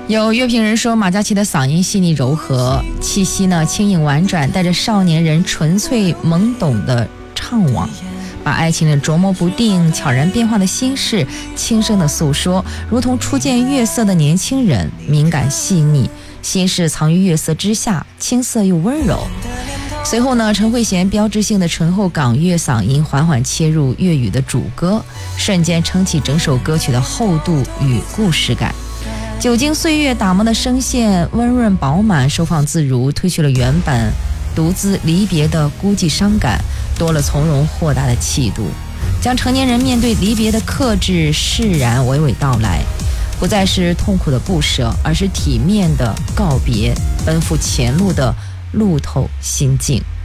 有乐评人说，马嘉祺的嗓音细腻柔和，气息呢轻盈婉转，带着少年人纯粹懵懂的怅惘，把爱情的琢磨不定、悄然变化的心事轻声的诉说，如同初见月色的年轻人，敏感细腻，心事藏于月色之下，青涩又温柔。随后呢，陈慧娴标志性的醇厚港乐嗓音缓缓切入粤语的主歌，瞬间撑起整首歌曲的厚度与故事感。久经岁月打磨的声线温润饱满，收放自如，褪去了原本独自离别的孤寂伤感，多了从容豁达的气度，将成年人面对离别的克制释然娓娓道来，不再是痛苦的不舍，而是体面的告别，奔赴前路的路透心境。